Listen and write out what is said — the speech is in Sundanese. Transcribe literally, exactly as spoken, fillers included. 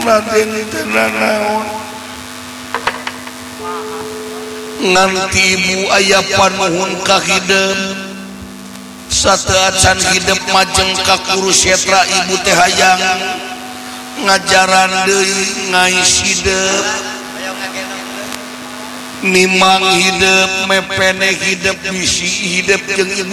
Raden tenang naon nganti ibu aya panuhun ka hideum sateuacan hidup majeng ka kurus setra ibu teh hayang ngajaran deui ngais hideum nimang hidup mepene hidup bisi hidup jeung